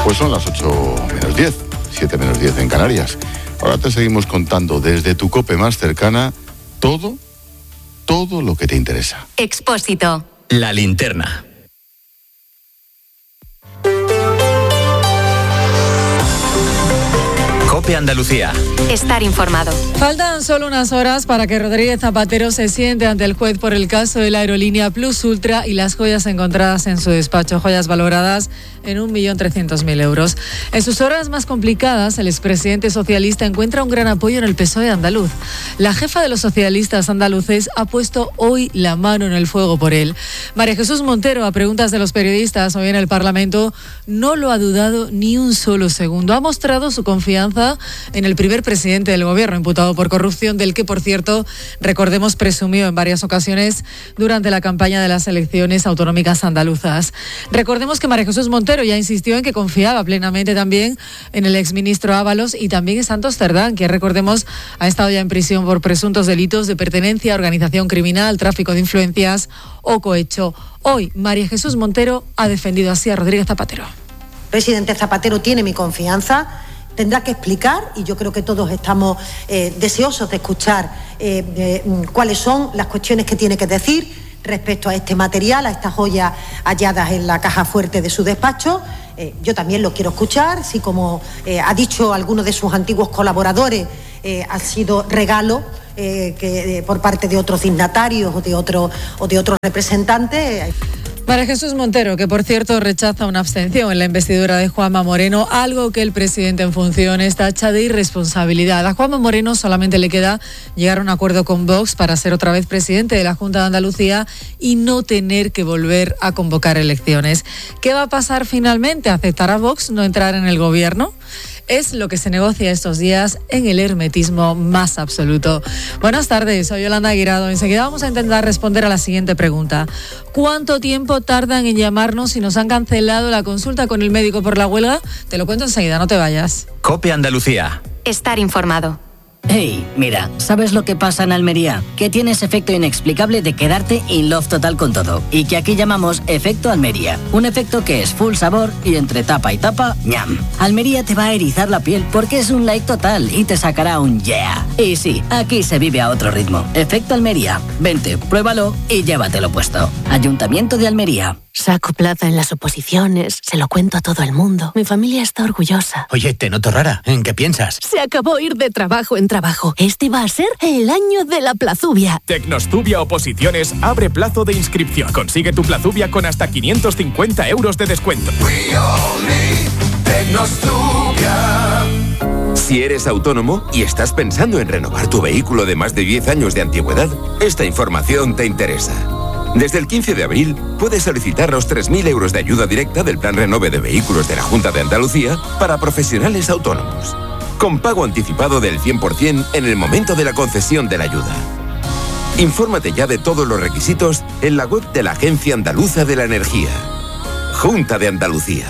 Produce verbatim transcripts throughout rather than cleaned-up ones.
Pues son las ocho menos diez, siete menos diez en Canarias. Ahora te seguimos contando desde tu COPE más cercana todo, todo lo que te interesa. Expósito. La linterna. COPE Andalucía. Estar informado. Faltan solo unas horas para que Rodríguez Zapatero se siente ante el juez por el caso de la aerolínea Plus Ultra y las joyas encontradas en su despacho, joyas valoradas en un millón trescientos mil euros. En sus horas más complicadas, el expresidente socialista encuentra un gran apoyo en el P S O E andaluz. La jefa de los socialistas andaluces ha puesto hoy la mano en el fuego por él. María Jesús Montero, a preguntas de los periodistas hoy en el Parlamento, no lo ha dudado ni un solo segundo. Ha mostrado su confianza en el primer presidente del gobierno, imputado por corrupción, del que, por cierto, recordemos, presumió en varias ocasiones durante la campaña de las elecciones autonómicas andaluzas. Recordemos que María Jesús Montero ya insistió en que confiaba plenamente también en el exministro Ábalos y también en Santos Cerdán, que, recordemos, ha estado ya en prisión por presuntos delitos de pertenencia a organización criminal, tráfico de influencias o cohecho. Hoy, María Jesús Montero ha defendido así a Rodríguez Zapatero. Presidente Zapatero tiene mi confianza. Tendrá que explicar, y yo creo que todos estamos eh, deseosos de escuchar eh, eh, cuáles son las cuestiones que tiene que decir respecto a este material, a estas joyas halladas en la caja fuerte de su despacho. Eh, yo también lo quiero escuchar, si como eh, ha dicho alguno de sus antiguos colaboradores, eh, ha sido regalo eh, que, eh, por parte de otros dignatarios o de, otro, o de otros representantes. María Jesús Montero, que por cierto rechaza una abstención en la investidura de Juanma Moreno, algo que el presidente en funciones tacha de irresponsabilidad. A Juanma Moreno solamente le queda llegar a un acuerdo con Vox para ser otra vez presidente de la Junta de Andalucía y no tener que volver a convocar elecciones. ¿Qué va a pasar finalmente? ¿Aceptará Vox no entrar en el gobierno? Es lo que se negocia estos días en el hermetismo más absoluto. Buenas tardes, soy Yolanda Guirado. Enseguida vamos a intentar responder a la siguiente pregunta. ¿Cuánto tiempo tardan en llamarnos si nos han cancelado la consulta con el médico por la huelga? Te lo cuento enseguida, no te vayas. COPE Andalucía. Estar informado. Hey, mira, ¿sabes lo que pasa en Almería? Que tienes efecto inexplicable de quedarte in love total con todo. Y que aquí llamamos efecto Almería. Un efecto que es full sabor y entre tapa y tapa, ñam. Almería te va a erizar la piel porque es un like total y te sacará un yeah. Y sí, aquí se vive a otro ritmo. Efecto Almería. Vente, pruébalo y llévatelo puesto. Ayuntamiento de Almería. Saco plaza en las oposiciones, se lo cuento a todo el mundo. Mi familia está orgullosa. Oye, te noto rara. ¿En qué piensas? Se acabó ir de trabajo en trabajo. Este va a ser el año de la Plazubia. Tecnostubia Oposiciones abre plazo de inscripción. Consigue tu Plazubia con hasta quinientos cincuenta euros de descuento. Si eres autónomo y estás pensando en renovar tu vehículo de más de diez años de antigüedad, esta información te interesa. Desde el quince de abril puedes solicitar los tres mil euros de ayuda directa del Plan Renove de Vehículos de la Junta de Andalucía para profesionales autónomos, con pago anticipado del cien por ciento en el momento de la concesión de la ayuda. Infórmate ya de todos los requisitos en la web de la Agencia Andaluza de la Energía. Junta de Andalucía.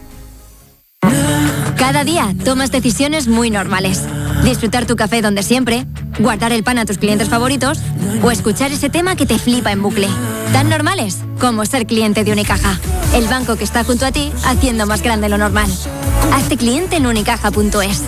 Cada día tomas decisiones muy normales. Disfrutar tu café donde siempre, guardar el pan a tus clientes favoritos o escuchar ese tema que te flipa en bucle. Tan normales como ser cliente de Unicaja, el banco que está junto a ti haciendo más grande lo normal. Hazte cliente en unicaja punto es.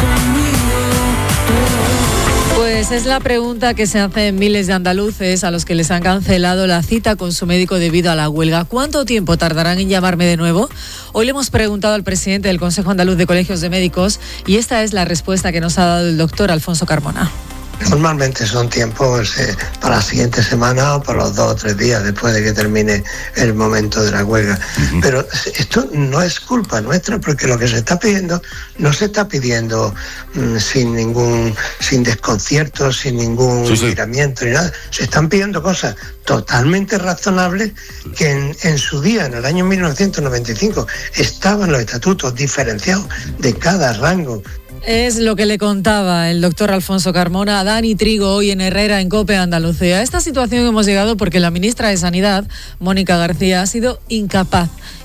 Pues es la pregunta que se hacen miles de andaluces a los que les han cancelado la cita con su médico debido a la huelga. ¿Cuánto tiempo tardarán en llamarme de nuevo? Hoy le hemos preguntado al presidente del Consejo Andaluz de Colegios de Médicos y esta es la respuesta que nos ha dado el doctor Alfonso Carmona. Normalmente son tiempos eh, para la siguiente semana o para los dos o tres días después de que termine el momento de la huelga. Uh-huh. Pero esto no es culpa nuestra, porque lo que se está pidiendo no se está pidiendo mmm, sin ningún, sin desconcierto, sin ningún sí, sí. miramiento ni nada. Se están pidiendo cosas totalmente razonables que en, en su día, en el año mil novecientos noventa y cinco, estaban los estatutos diferenciados de cada rango. Es lo que le contaba el doctor Alfonso Carmona a Dani Trigo hoy en Herrera, en COPE Andalucía. A esta situación hemos llegado porque la ministra de Sanidad, Mónica García, ha sido incapaz,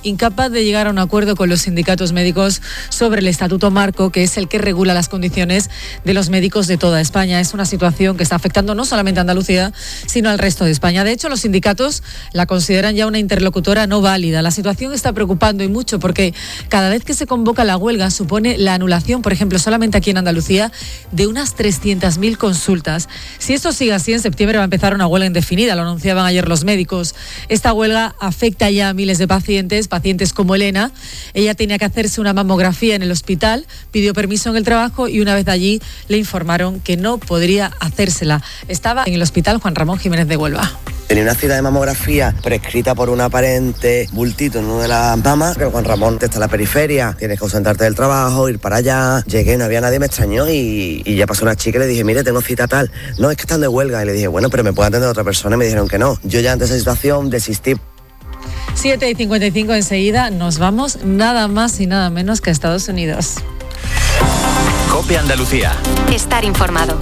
incapaz de llegar a un acuerdo con los sindicatos médicos sobre el Estatuto Marco, que es el que regula las condiciones de los médicos de toda España. Es una situación que está afectando no solamente a Andalucía, sino al resto de España. De hecho, los sindicatos la consideran ya una interlocutora no válida. La situación está preocupando y mucho porque cada vez que se convoca la huelga supone la anulación, por ejemplo, solamente aquí en Andalucía, de unas trescientas mil consultas. Si esto sigue así, en septiembre va a empezar una huelga indefinida, lo anunciaban ayer los médicos. Esta huelga afecta ya a miles de pacientes, pacientes como Elena. Ella tenía que hacerse una mamografía en el hospital, pidió permiso en el trabajo y una vez allí le informaron que no podría hacérsela. Estaba en el hospital Juan Ramón Jiménez de Huelva. Tenía una cita de mamografía prescrita por un aparente bultito en una de las mamas, que el Juan Ramón está en la periferia, tienes que ausentarte del trabajo, ir para allá. Llegué, no había nadie, me extrañó y, y ya pasó una chica y le dije, mire, tengo cita tal. No, es que están de huelga. Y le dije, bueno, pero me puede atender otra persona y me dijeron que no. Yo ya ante esa situación desistí. siete y cincuenta y cinco enseguida nos vamos nada más y nada menos que a Estados Unidos. COPE Andalucía. Estar informado.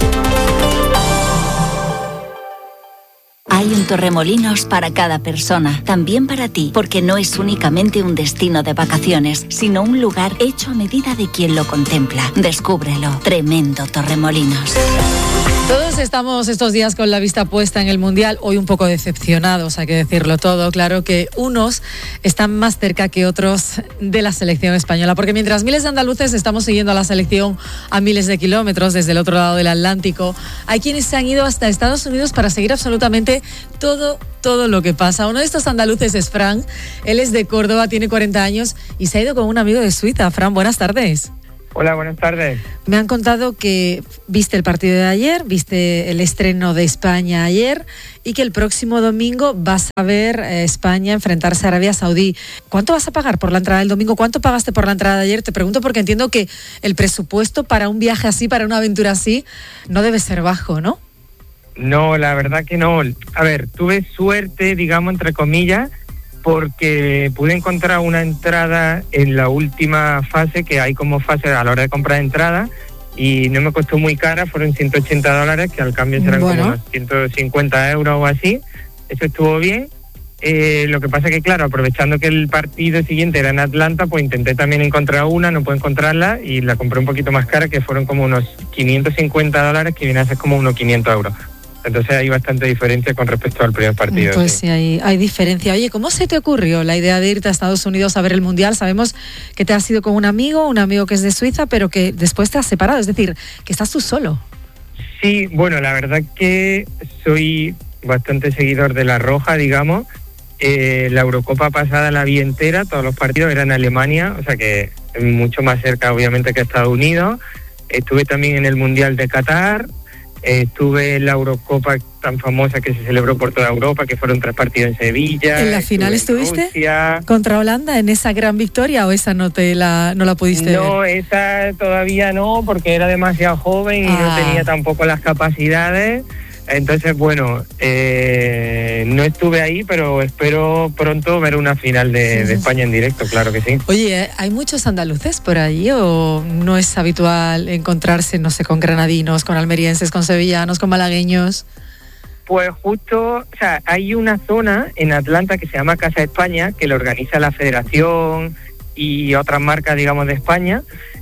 Hay un Torremolinos para cada persona, también para ti, porque no es únicamente un destino de vacaciones, sino un lugar hecho a medida de quien lo contempla. Descúbrelo. Tremendo Torremolinos. Todos estamos estos días con la vista puesta en el Mundial, hoy un poco decepcionados, hay que decirlo todo. Claro que unos están más cerca que otros de la selección española, porque mientras miles de andaluces estamos siguiendo a la selección a miles de kilómetros desde el otro lado del Atlántico, hay quienes se han ido hasta Estados Unidos para seguir absolutamente todo, todo lo que pasa. Uno de estos andaluces es Fran, él es de Córdoba, tiene cuarenta años y se ha ido con un amigo de Suiza. Fran, buenas tardes. Hola, buenas tardes. Me han contado que viste el partido de ayer, viste el estreno de España ayer y que el próximo domingo vas a ver eh, España enfrentarse a Arabia Saudí. ¿Cuánto vas a pagar por la entrada del domingo? ¿Cuánto pagaste por la entrada de ayer? Te pregunto porque entiendo que el presupuesto para un viaje así, para una aventura así, no debe ser bajo, ¿no? No, la verdad que no. A ver, tuve suerte, digamos, entre comillas, porque pude encontrar una entrada en la última fase, que hay como fase a la hora de comprar entrada, y no me costó muy cara, fueron ciento ochenta dólares, que al cambio serán bueno. como unos ciento cincuenta euros o así. Eso estuvo bien. Eh, lo que pasa que, claro, aprovechando que el partido siguiente era en Atlanta, pues intenté también encontrar una, no pude encontrarla, y la compré un poquito más cara, que fueron como unos quinientos cincuenta dólares, que viene a ser como unos quinientos euros. Entonces hay bastante diferencia con respecto al primer partido. Pues sí, sí, hay, hay diferencia. Oye, ¿cómo se te ocurrió la idea de irte a Estados Unidos a ver el Mundial? Sabemos que te has ido con un amigo, un amigo que es de Suiza, pero que después te has separado, es decir, que estás tú solo. Sí, bueno, la verdad que soy bastante seguidor de la Roja, digamos. Eh, la Eurocopa pasada la vi entera, todos los partidos eran en Alemania, o sea que es mucho más cerca obviamente que Estados Unidos. Estuve también en el Mundial de Qatar. Estuve en la Eurocopa tan famosa que se celebró por toda Europa, que fueron tres partidos en Sevilla. ¿En la final estuviste? Rusia. ¿Contra Holanda en esa gran victoria o esa no te la no la pudiste no, ver? No, esa todavía no, porque era demasiado joven y ah. no tenía tampoco las capacidades. Entonces, bueno, eh, no estuve ahí, pero espero pronto ver una final de, sí, de España en directo, claro que sí. Oye, ¿hay muchos andaluces por allí o no es habitual encontrarse, no sé, con granadinos, con almerienses, con sevillanos, con malagueños? Pues justo, o sea, hay una zona en Atlanta que se llama Casa España, que lo organiza la Federación y otras marcas, digamos, de España.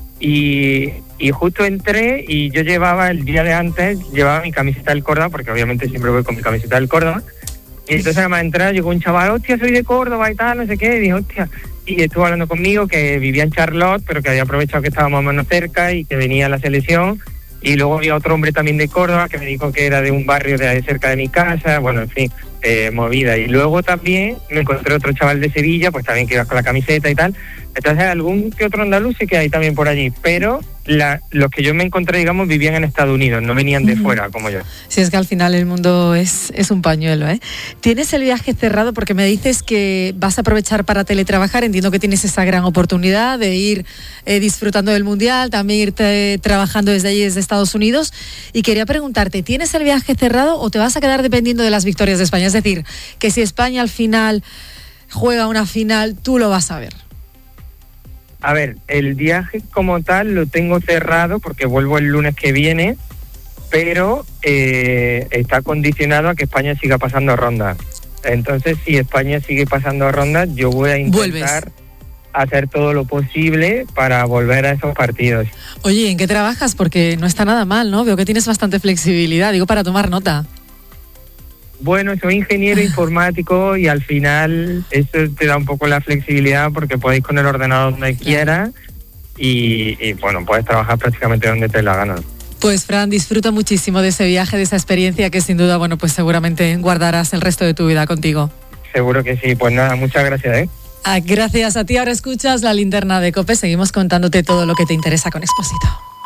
Y, y justo entré y yo llevaba el día de antes, llevaba mi camiseta del Córdoba, porque obviamente siempre voy con mi camiseta del Córdoba. Y entonces además de entrar llegó un chaval, hostia, soy de Córdoba y tal, no sé qué, y dije, hostia. Y estuvo hablando conmigo que vivía en Charlotte, pero que había aprovechado que estábamos más o menos cerca y que venía a la selección. Y luego había otro hombre también de Córdoba que me dijo que era de un barrio de cerca de mi casa, bueno, en fin, eh, movida. Y luego también me encontré otro chaval de Sevilla, pues también que iba con la camiseta y tal. Entonces algún que otro andaluz sí que hay también por allí, pero la, los que yo me encontré, digamos, vivían en Estados Unidos, no venían de uh-huh. fuera como yo. Sí, es que al final el mundo es, es un pañuelo, ¿eh? ¿Tienes el viaje cerrado? Porque me dices que vas a aprovechar para teletrabajar, entiendo que tienes esa gran oportunidad de ir eh, disfrutando del Mundial, también irte trabajando desde allí, desde Estados Unidos, y quería preguntarte, ¿tienes el viaje cerrado o te vas a quedar dependiendo de las victorias de España? Es decir, que si España al final juega una final, tú lo vas a ver. A ver, el viaje como tal lo tengo cerrado porque vuelvo el lunes que viene, pero eh, está condicionado a que España siga pasando ronda. Entonces, si España sigue pasando rondas, yo voy a intentar Vuelves. hacer todo lo posible para volver a esos partidos. Oye, ¿en qué trabajas? Porque no está nada mal, ¿no? Veo que tienes bastante flexibilidad, digo, para tomar nota. Bueno, soy ingeniero informático y al final eso te da un poco la flexibilidad porque podéis con el ordenador donde quieras y, y bueno, puedes trabajar prácticamente donde te la gana. Pues Fran, disfruta muchísimo de ese viaje, de esa experiencia que sin duda, bueno, pues seguramente guardarás el resto de tu vida contigo. Seguro que sí. Pues nada, muchas gracias, ¿eh? Ah, gracias a ti. Ahora escuchas la linterna de COPE. Seguimos contándote todo lo que te interesa con Expósito.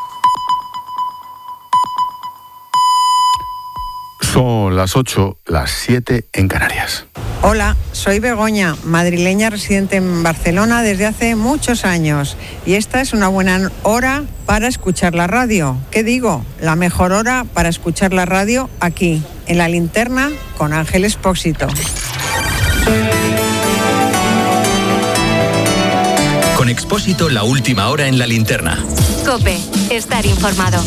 Son las ocho, las siete en Canarias. Hola, soy Begoña, madrileña residente en Barcelona desde hace muchos años y esta es una buena hora para escuchar la radio. ¿Qué digo? La mejor hora para escuchar la radio aquí, en la linterna con Ángel Expósito. Con Expósito, la última hora en la linterna. COPE, estar informado.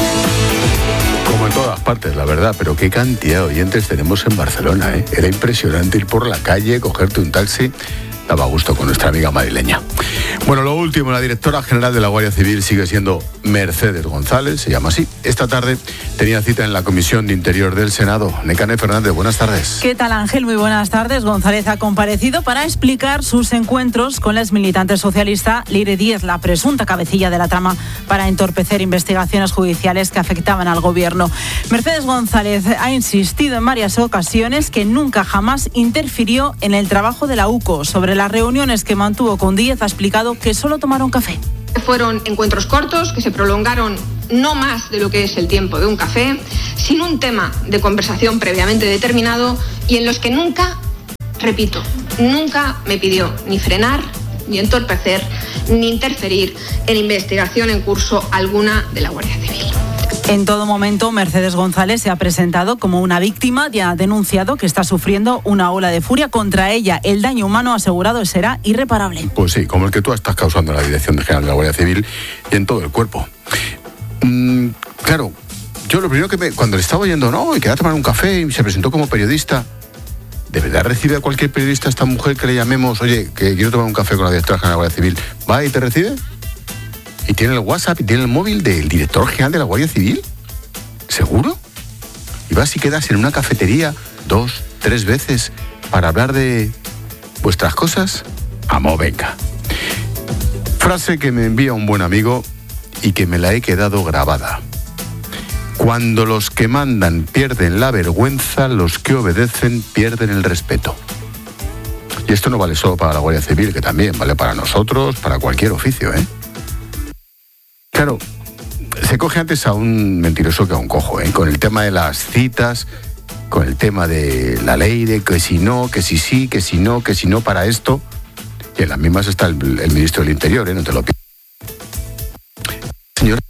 Como en todas partes, la verdad, pero qué cantidad de oyentes tenemos en Barcelona, ¿eh? Era impresionante ir por la calle, cogerte un taxi. Daba gusto con nuestra amiga madrileña. Bueno, lo último, la directora general de la Guardia Civil sigue siendo Mercedes González, se llama así. Esta tarde tenía cita en la Comisión de Interior del Senado. Nekane Fernández, buenas tardes. ¿Qué tal, Ángel? Muy buenas tardes. González ha comparecido para explicar sus encuentros con la exmilitante socialista Leire Díez, la presunta cabecilla de la trama para entorpecer investigaciones judiciales que afectaban al gobierno. Mercedes González ha insistido en varias ocasiones que nunca jamás interfirió en el trabajo de la U C O. Sobre las reuniones que mantuvo con Díez, ha explicado que solo tomaron café. Fueron encuentros cortos que se prolongaron no más de lo que es el tiempo de un café, sin un tema de conversación previamente determinado y en los que nunca, repito, nunca me pidió ni frenar, ni entorpecer, ni interferir en investigación en curso alguna de la Guardia Civil. En todo momento, Mercedes González se ha presentado como una víctima y ha denunciado que está sufriendo una ola de furia contra ella. El daño humano asegurado será irreparable. Pues sí, como el que tú estás causando en la Dirección General de la Guardia Civil y en todo el cuerpo. Mm, claro, yo lo primero que me, cuando le estaba oyendo, no, y quería tomar un café y se presentó como periodista. ¿De verdad recibe a cualquier periodista esta mujer que le llamemos, oye, que quiero tomar un café con la Directora General de la Guardia Civil? ¿Va y te recibe? ¿Y tiene el WhatsApp y tiene el móvil del director general de la Guardia Civil? ¿Seguro? ¿Y vas y quedas en una cafetería dos, tres veces para hablar de vuestras cosas? Amo, venga. Frase que me envía un buen amigo y que me la he quedado grabada. Cuando los que mandan pierden la vergüenza, los que obedecen pierden el respeto. Y esto no vale solo para la Guardia Civil, que también vale para nosotros, para cualquier oficio, ¿eh? Claro, se coge antes a un mentiroso que a un cojo, ¿eh? Con el tema de las citas, con el tema de la ley de que si no, que si sí, que si no, que si no para esto. Y en las mismas está el, el ministro del Interior, ¿eh? No te lo pierdas. Señor.